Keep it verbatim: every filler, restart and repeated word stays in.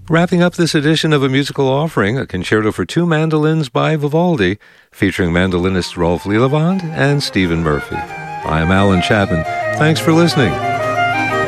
Wrapping up this edition of A Musical Offering, a concerto for two mandolins by Vivaldi, featuring mandolinists Rolf Lillewand and Stephen Murphy. I am Alan Chapman. Thanks for listening.